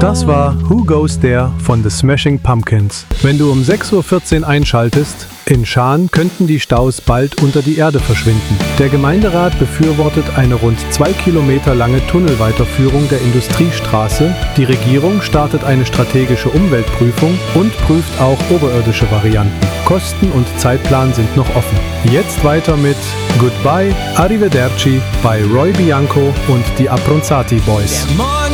Das war Who Goes There von The Smashing Pumpkins. Wenn du um 6:14 Uhr einschaltest, in Schaan könnten die Staus bald unter die Erde verschwinden. Der Gemeinderat befürwortet eine rund 2 Kilometer lange Tunnelweiterführung der Industriestraße. Die Regierung startet eine strategische Umweltprüfung und prüft auch oberirdische Varianten. Kosten und Zeitplan sind noch offen. Jetzt weiter mit Goodbye, Arrivederci bei Roy Bianco und die Abronzati Boys.